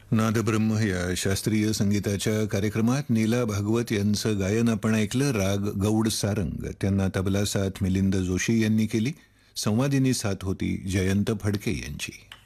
नादब्रह्म या शास्त्रीय संगीताच्या कार्यक्रमात नीला भागवत यांचं गायन आपण ऐकलं. राग गौड सारंग. त्यांना तबला साथ मिलिंद जोशी यांनी केली. संवादिनी साथ होती जयंत फडके यांची.